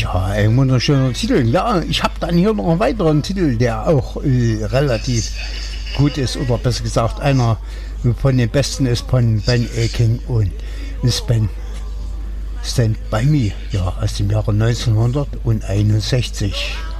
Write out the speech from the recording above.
Ja, ein wunderschöner Titel. Ja, ich habe dann hier noch einen weiteren Titel, der auch relativ gut ist, oder besser gesagt, einer von den besten ist von Ben Akin und Miss Ben Stand By Me, ja, aus dem Jahre 1961.